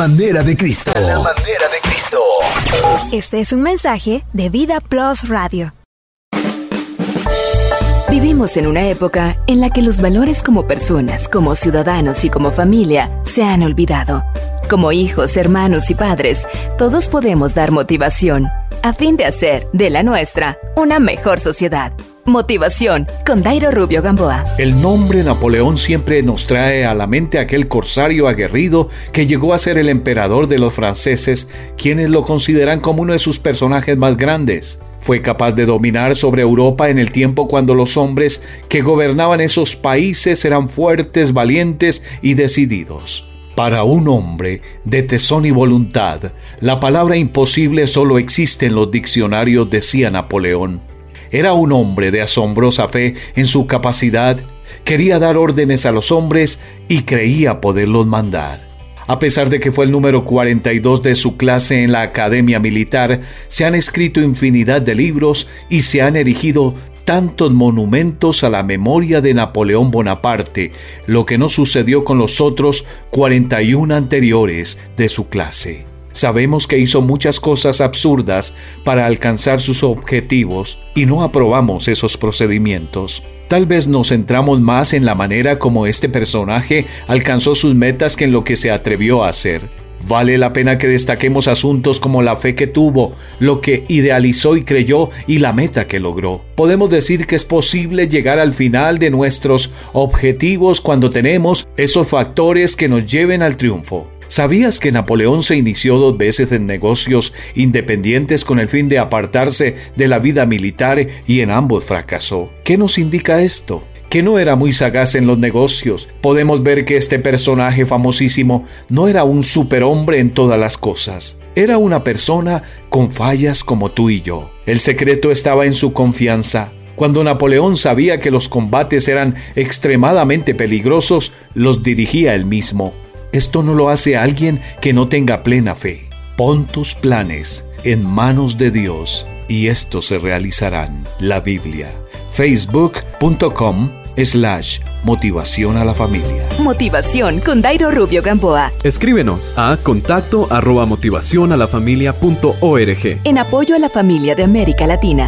manera de Cristo. A la manera de Cristo. Este es un mensaje de Vida Plus Radio. Vivimos en una época en la que los valores como personas, como ciudadanos y como familia se han olvidado. Como hijos, hermanos y padres, todos podemos dar motivación a fin de hacer de la nuestra una mejor sociedad. Motivación con Dairo Rubio Gamboa. El nombre Napoleón siempre nos trae a la mente aquel corsario aguerrido que llegó a ser el emperador de los franceses, quienes lo consideran como uno de sus personajes más grandes. Fue capaz de dominar sobre Europa en el tiempo cuando los hombres que gobernaban esos países eran fuertes, valientes y decididos. Para un hombre de tesón y voluntad, la palabra imposible solo existe en los diccionarios, decía Napoleón. Era un hombre de asombrosa fe en su capacidad, quería dar órdenes a los hombres y creía poderlos mandar. A pesar de que fue el número 42 de su clase en la Academia Militar, se han escrito infinidad de libros y se han erigido tantos monumentos a la memoria de Napoleón Bonaparte, lo que no sucedió con los otros 41 anteriores de su clase. Sabemos que hizo muchas cosas absurdas para alcanzar sus objetivos y no aprobamos esos procedimientos. Tal vez nos centramos más en la manera como este personaje alcanzó sus metas que en lo que se atrevió a hacer. Vale la pena que destaquemos asuntos como la fe que tuvo, lo que idealizó y creyó y la meta que logró. Podemos decir que es posible llegar al final de nuestros objetivos cuando tenemos esos factores que nos lleven al triunfo. ¿Sabías que Napoleón se inició 2 veces en negocios independientes con el fin de apartarse de la vida militar y en ambos fracasó? ¿Qué nos indica esto? Que no era muy sagaz en los negocios. Podemos ver que este personaje famosísimo no era un superhombre en todas las cosas. Era una persona con fallas como tú y yo. El secreto estaba en su confianza. Cuando Napoleón sabía que los combates eran extremadamente peligrosos, los dirigía él mismo. Esto no lo hace alguien que no tenga plena fe. Pon tus planes en manos de Dios y estos se realizarán. La Biblia. Facebook.com/motivación a la familia. Motivación con Dairo Rubio Gamboa. Escríbenos a contacto@motivacionalafamilia.org. En apoyo a la familia de América Latina.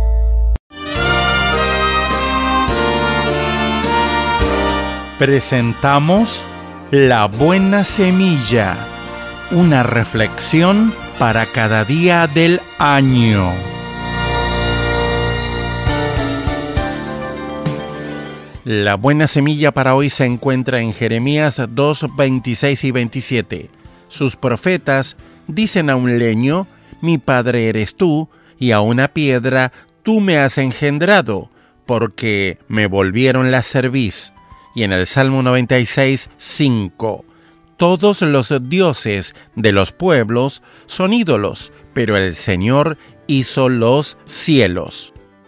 Presentamos La Buena Semilla, una reflexión para cada día del año. La buena semilla para hoy se encuentra en Jeremías 2, 26 y 27. Sus profetas dicen a un leño: mi padre eres tú, y a una piedra tú me has engendrado, porque me volvieron la cerviz. Y en el Salmo 96, 5. Todos los dioses de los pueblos son ídolos, pero el Señor hizo los cielos.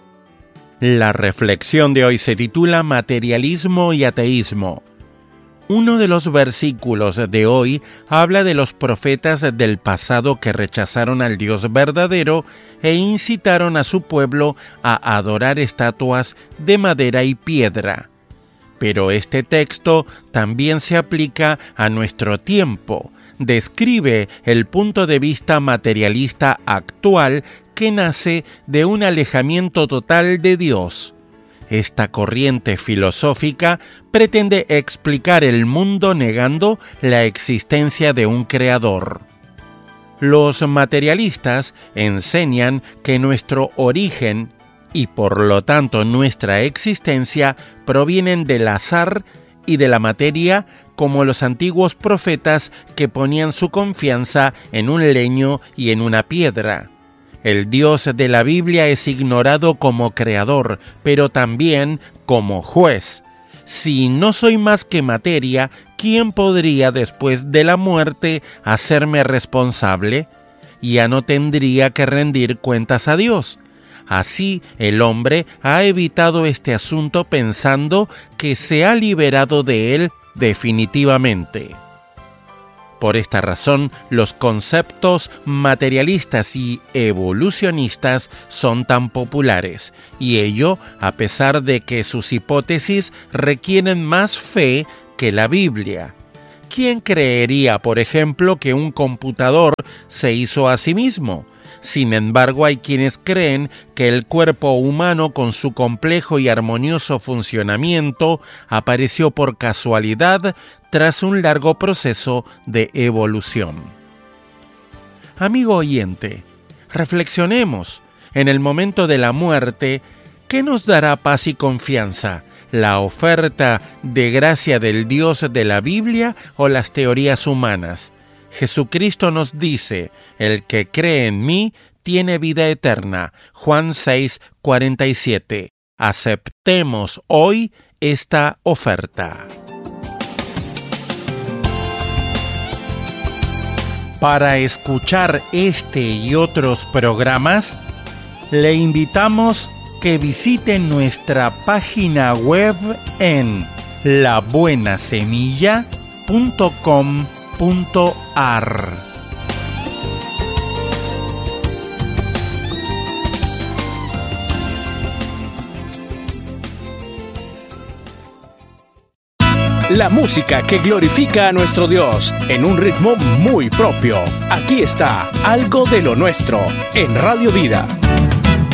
La reflexión de hoy se titula Materialismo y ateísmo. Uno de los versículos de hoy habla de los profetas del pasado que rechazaron al Dios verdadero e incitaron a su pueblo a adorar estatuas de madera y piedra. Pero este texto también se aplica a nuestro tiempo. Describe el punto de vista materialista actual que nace de un alejamiento total de Dios. Esta corriente filosófica pretende explicar el mundo negando la existencia de un creador. Los materialistas enseñan que nuestro origen y por lo tanto nuestra existencia provienen del azar y de la materia, como los antiguos profetas que ponían su confianza en un leño y en una piedra. El Dios de la Biblia es ignorado como creador, pero también como juez. Si no soy más que materia, ¿quién podría después de la muerte hacerme responsable? Ya no tendría que rendir cuentas a Dios. Así, el hombre ha evitado este asunto pensando que se ha liberado de él definitivamente. Por esta razón, los conceptos materialistas y evolucionistas son tan populares, y ello a pesar de que sus hipótesis requieren más fe que la Biblia. ¿Quién creería, por ejemplo, que un computador se hizo a sí mismo? Sin embargo, hay quienes creen que el cuerpo humano, con su complejo y armonioso funcionamiento, apareció por casualidad tras un largo proceso de evolución. Amigo oyente, reflexionemos. En el momento de la muerte, ¿qué nos dará paz y confianza? ¿La oferta de gracia del Dios de la Biblia o las teorías humanas? Jesucristo nos dice, el que cree en mí tiene vida eterna. Juan 6:47. Aceptemos hoy esta oferta. Para escuchar este y otros programas, le invitamos que visiten nuestra página web en labuenasemilla.com.ar. La música que glorifica a nuestro Dios en un ritmo muy propio. Aquí está Algo de lo Nuestro en Radio Vida.